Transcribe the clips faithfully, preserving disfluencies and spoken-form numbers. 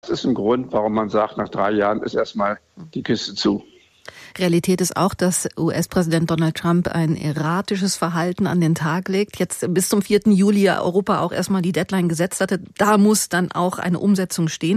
Das ist ein Grund, warum man sagt, nach drei Jahren ist erstmal die Kiste zu. Realität ist auch, dass U S-Präsident Donald Trump ein erratisches Verhalten an den Tag legt. Jetzt bis zum vierten Juli Europa auch erstmal die Deadline gesetzt hatte. Da muss dann auch eine Umsetzung stehen.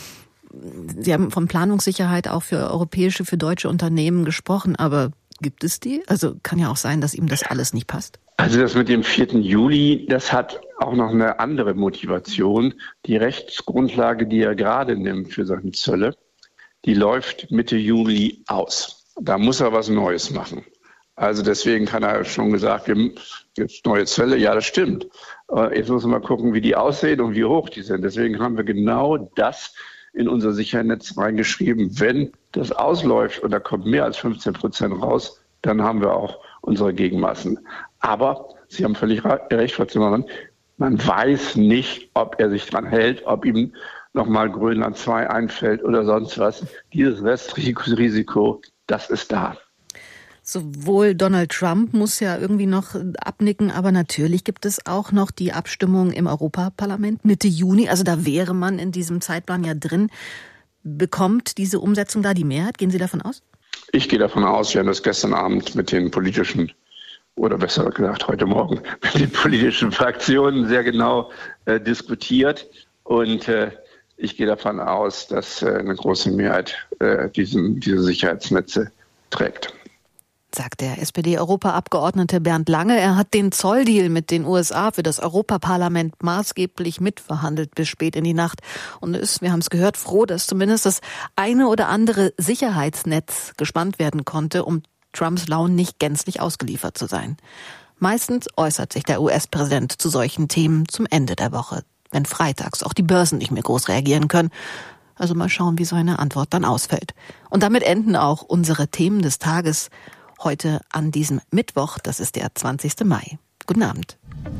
Sie haben von Planungssicherheit auch für europäische, für deutsche Unternehmen gesprochen. Aber gibt es die? Also kann ja auch sein, dass ihm das alles nicht passt. Also das mit dem vierten Juli, das hat auch noch eine andere Motivation. Die Rechtsgrundlage, die er gerade nimmt für seine Zölle, die läuft Mitte Juli aus. Da muss er was Neues machen. Also deswegen kann er schon gesagt, wir jetzt neue Zölle, ja, das stimmt. Jetzt muss man mal gucken, wie die aussehen und wie hoch die sind. Deswegen haben wir genau das in unser Sicherheitsnetz reingeschrieben. Wenn das ausläuft und da kommt mehr als fünfzehn Prozent raus, dann haben wir auch unsere Gegenmaßen. Aber Sie haben völlig recht, Frau Zimmermann, man weiß nicht, ob er sich dran hält, ob ihm nochmal Grönland zwei einfällt oder sonst was. Dieses Restrisiko, das ist da. Sowohl Donald Trump muss ja irgendwie noch abnicken, aber natürlich gibt es auch noch die Abstimmung im Europaparlament Mitte Juni. Also da wäre man in diesem Zeitplan ja drin. Bekommt diese Umsetzung da die Mehrheit? Gehen Sie davon aus? Ich gehe davon aus, wir haben das gestern Abend mit den politischen, oder besser gesagt heute Morgen, mit den politischen Fraktionen sehr genau äh, diskutiert. Und äh, ich gehe davon aus, dass äh, eine große Mehrheit äh, diesen, diese Sicherheitsnetze trägt. Sagt der S P D-Europaabgeordnete Bernd Lange. Er hat den Zolldeal mit den U S A für das Europaparlament maßgeblich mitverhandelt bis spät in die Nacht und ist, wir haben es gehört, froh, dass zumindest das eine oder andere Sicherheitsnetz gespannt werden konnte, um Trumps Launen nicht gänzlich ausgeliefert zu sein. Meistens äußert sich der U S-Präsident zu solchen Themen zum Ende der Woche, wenn freitags auch die Börsen nicht mehr groß reagieren können. Also mal schauen, wie so eine Antwort dann ausfällt. Und damit enden auch unsere Themen des Tages heute an diesem Mittwoch, das ist der zwanzigsten Mai. Guten Abend.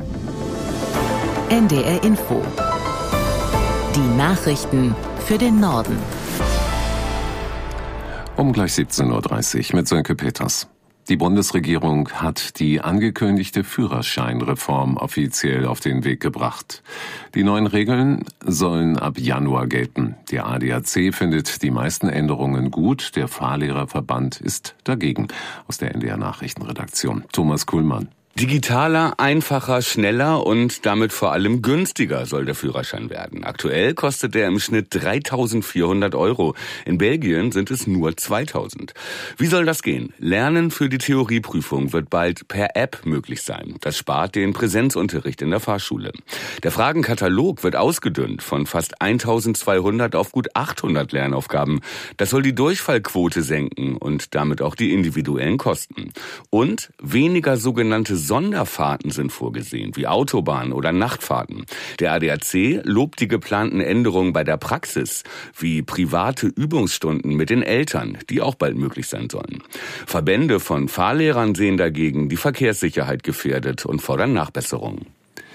N D R Info. Die Nachrichten für den Norden. Um gleich siebzehn Uhr dreißig mit Sönke Peters. Die Bundesregierung hat die angekündigte Führerscheinreform offiziell auf den Weg gebracht. Die neuen Regeln sollen ab Januar gelten. Der A D A C findet die meisten Änderungen gut. Der Fahrlehrerverband ist dagegen. Aus der N D R Nachrichtenredaktion. Thomas Kuhlmann. Digitaler, einfacher, schneller und damit vor allem günstiger soll der Führerschein werden. Aktuell kostet er im Schnitt dreitausendvierhundert Euro. In Belgien sind es nur zweitausend. Wie soll das gehen? Lernen für die Theorieprüfung wird bald per App möglich sein. Das spart den Präsenzunterricht in der Fahrschule. Der Fragenkatalog wird ausgedünnt von fast eintausendzweihundert auf gut achthundert Lernaufgaben. Das soll die Durchfallquote senken und damit auch die individuellen Kosten. Und weniger sogenannte Sonderfahrten sind vorgesehen, wie Autobahnen oder Nachtfahrten. Der A D A C lobt die geplanten Änderungen bei der Praxis, wie private Übungsstunden mit den Eltern, die auch bald möglich sein sollen. Verbände von Fahrlehrern sehen dagegen die Verkehrssicherheit gefährdet und fordern Nachbesserungen.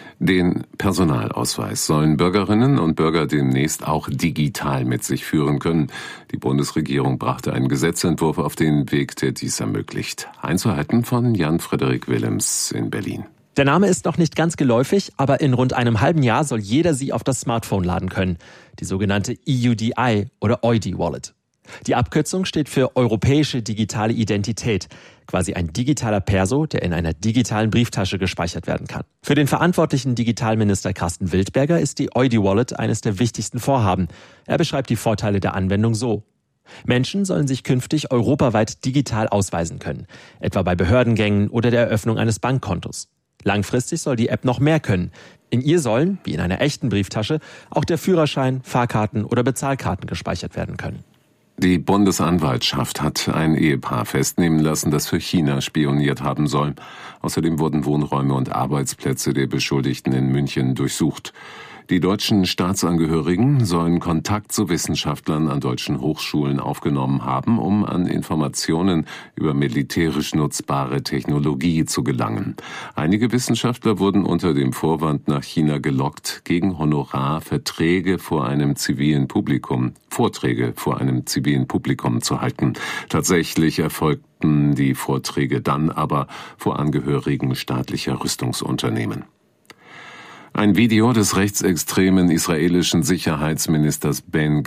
Den Personalausweis sollen Bürgerinnen und Bürger demnächst auch digital mit sich führen können. Die Bundesregierung brachte einen Gesetzentwurf auf den Weg, der dies ermöglicht. Einzelheiten von Jan-Frederik Willems in Berlin. Der Name ist noch nicht ganz geläufig, aber in rund einem halben Jahr soll jeder sie auf das Smartphone laden können. Die sogenannte E U D I oder E U D I-Wallet. Die Abkürzung steht für Europäische Digitale Identität, quasi ein digitaler Perso, der in einer digitalen Brieftasche gespeichert werden kann. Für den verantwortlichen Digitalminister Carsten Wildberger ist die E U D I-Wallet eines der wichtigsten Vorhaben. Er beschreibt die Vorteile der Anwendung so. Menschen sollen sich künftig europaweit digital ausweisen können, etwa bei Behördengängen oder der Eröffnung eines Bankkontos. Langfristig soll die App noch mehr können. In ihr sollen, wie in einer echten Brieftasche, auch der Führerschein, Fahrkarten oder Bezahlkarten gespeichert werden können. Die Bundesanwaltschaft hat ein Ehepaar festnehmen lassen, das für China spioniert haben soll. Außerdem wurden Wohnräume und Arbeitsplätze der Beschuldigten in München durchsucht. Die deutschen Staatsangehörigen sollen Kontakt zu Wissenschaftlern an deutschen Hochschulen aufgenommen haben, um an Informationen über militärisch nutzbare Technologie zu gelangen. Einige Wissenschaftler wurden unter dem Vorwand nach China gelockt, gegen Honorar Verträge vor einem zivilen Publikum, Vorträge vor einem zivilen Publikum zu halten. Tatsächlich erfolgten die Vorträge dann aber vor Angehörigen staatlicher Rüstungsunternehmen. Ein Video des rechtsextremen israelischen Sicherheitsministers Ben